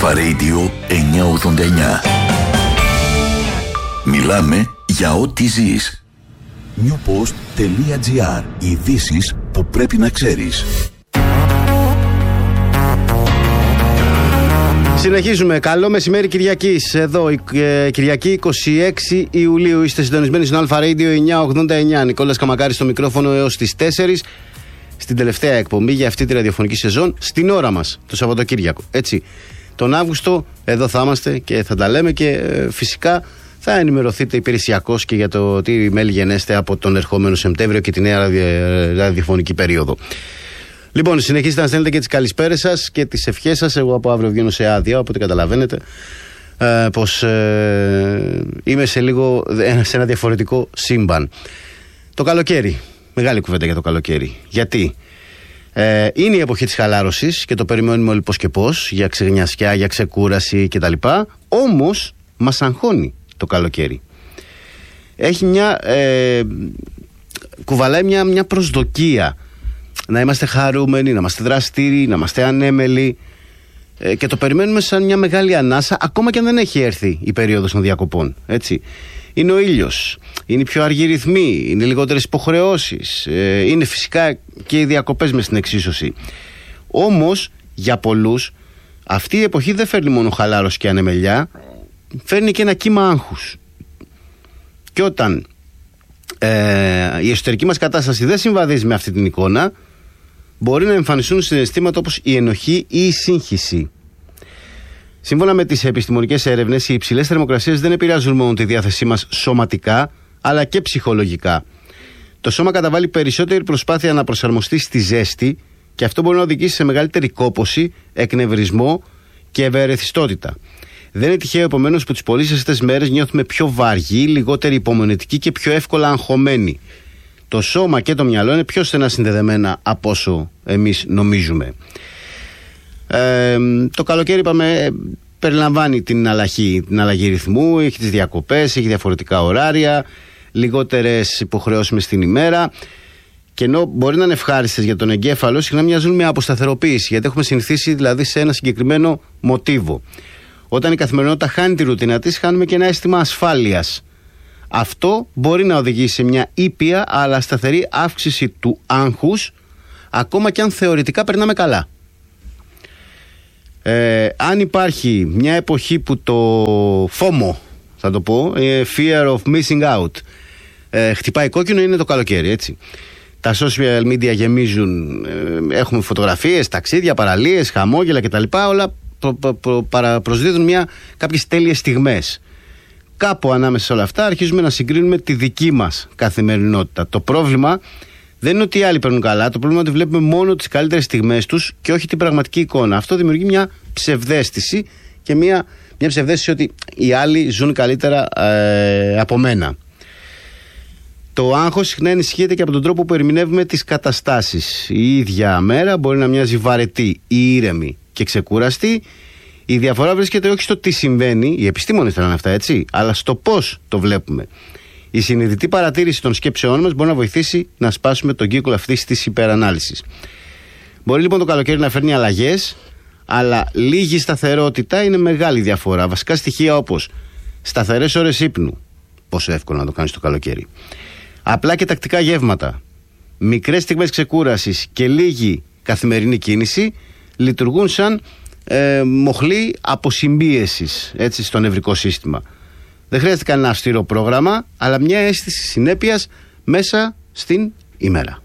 Αλφα Radio 989. Μιλάμε για ό,τι ζεις. newpost.gr. Ειδήσεις που πρέπει να ξέρεις. Συνεχίζουμε. Καλό μεσημέρι Κυριακής. Εδώ Κυριακή 26 Ιουλίου. Είστε συντονισμένοι στο Αλφα Radio 989. Νικόλας Καμακάρης στο μικρόφωνο έως τις 4. Στην τελευταία εκπομπή για αυτή τη ραδιοφωνική σεζόν. Στην ώρα μας, το Σαββατοκύριακο. Έτσι. Τον Αύγουστο εδώ θα είμαστε και θα τα λέμε και φυσικά θα ενημερωθείτε υπηρεσιακώς και για το τι μέλη γενέστε από τον ερχόμενο Σεπτέμβριο και τη νέα ραδιοφωνική περίοδο. Λοιπόν, συνεχίζετε να στέλνετε και τις καλησπέρες σας και τις ευχές σας. Εγώ από αύριο βγαίνω σε άδεια, οπότε καταλαβαίνετε πως είμαι σε ένα διαφορετικό σύμπαν. Το καλοκαίρι. Μεγάλη κουβέντα για το καλοκαίρι. Γιατί είναι η εποχή της χαλάρωσης και το περιμένουμε όλοι πώς και πώς, για ξεγνιασιά, για ξεκούραση κτλ. Όμως μας αγχώνει το καλοκαίρι. Έχει κουβαλάει μια προσδοκία. Να είμαστε χαρούμενοι, να είμαστε δραστήριοι, να είμαστε ανέμελοι και το περιμένουμε σαν μια μεγάλη ανάσα, ακόμα και αν δεν έχει έρθει η περίοδος των διακοπών. Έτσι. Είναι ο ήλιος, είναι οι πιο αργοί ρυθμοί, είναι λιγότερες υποχρεώσεις, είναι φυσικά και οι διακοπές μες στην εξίσωση. Όμως για πολλούς αυτή η εποχή δεν φέρνει μόνο χαλάρωση και ανεμελιά, φέρνει και ένα κύμα άγχους. Και όταν η εσωτερική μας κατάσταση δεν συμβαδίζει με αυτή την εικόνα, μπορεί να εμφανιστούν συναισθήματα όπως η ενοχή ή η σύγχυση. Σύμφωνα με τις επιστημονικές έρευνες, οι υψηλές θερμοκρασίες δεν επηρεάζουν μόνο τη διάθεσή μας σωματικά, αλλά και ψυχολογικά. Το σώμα καταβάλει περισσότερη προσπάθεια να προσαρμοστεί στη ζέστη και αυτό μπορεί να οδηγήσει σε μεγαλύτερη κόπωση, εκνευρισμό και ευερεθιστότητα. Δεν είναι τυχαίο επομένως που τις πολύ ζεστές μέρες νιώθουμε πιο βαργοί, λιγότεροι υπομονετικοί και πιο εύκολα αγχωμένοι. Το σώμα και το μυαλό είναι πιο στενά συνδεδεμένα από όσο εμείς νομίζουμε. Το καλοκαίρι, είπαμε, περιλαμβάνει την αλλαγή ρυθμού, έχει τις διακοπές, έχει διαφορετικά ωράρια, λιγότερες υποχρεώσεις μες στην ημέρα. Και ενώ μπορεί να είναι ευχάριστες για τον εγκέφαλο, συχνά μοιάζουν με αποσταθεροποίηση, γιατί έχουμε συνηθίσει δηλαδή σε ένα συγκεκριμένο μοτίβο. Όταν η καθημερινότητα χάνει τη ρουτίνα της, χάνουμε και ένα αίσθημα ασφάλειας. Αυτό μπορεί να οδηγήσει σε μια ήπια αλλά σταθερή αύξηση του άγχους, ακόμα και αν θεωρητικά περνάμε καλά. Αν υπάρχει μια εποχή που το FOMO, θα το πω, Fear of Missing Out, χτυπάει κόκκινο, είναι το καλοκαίρι, έτσι. Τα social media γεμίζουν, έχουμε φωτογραφίες, ταξίδια, παραλίες, χαμόγελα κτλ. Όλα προσδίδουν κάποιες τέλειες στιγμές. Κάπου ανάμεσα σε όλα αυτά αρχίζουμε να συγκρίνουμε τη δική μας καθημερινότητα. Το πρόβλημα δεν είναι ότι οι άλλοι παίρνουν καλά, το πρόβλημα είναι ότι βλέπουμε μόνο τις καλύτερες στιγμές τους και όχι την πραγματική εικόνα. Αυτό δημιουργεί μια ψευδαίσθηση και μια ψευδαίσθηση ότι οι άλλοι ζουν καλύτερα από μένα. Το άγχος συχνά ενισχύεται και από τον τρόπο που ερμηνεύουμε τις καταστάσεις. Η ίδια μέρα μπορεί να μοιάζει βαρετή ή ήρεμη και ξεκούραστη. Η διαφορά βρίσκεται όχι στο τι συμβαίνει, οι επιστήμονες λένε αυτά, έτσι, αλλά στο πώς το βλέπουμε. Η συνειδητή παρατήρηση των σκέψεών μας μπορεί να βοηθήσει να σπάσουμε τον κύκλο αυτής της υπερανάλυσης. Μπορεί λοιπόν το καλοκαίρι να φέρνει αλλαγές, αλλά λίγη σταθερότητα είναι μεγάλη διαφορά. Βασικά στοιχεία όπως σταθερές ώρες ύπνου, πόσο εύκολο να το κάνεις το καλοκαίρι, απλά και τακτικά γεύματα, μικρές στιγμές ξεκούρασης και λίγη καθημερινή κίνηση λειτουργούν σαν μοχλή αποσυμπίεσης, έτσι, στο νευρικό σύστημα. Δεν χρειάζεται κανένα αυστηρό πρόγραμμα, αλλά μια αίσθηση συνέπειας μέσα στην ημέρα.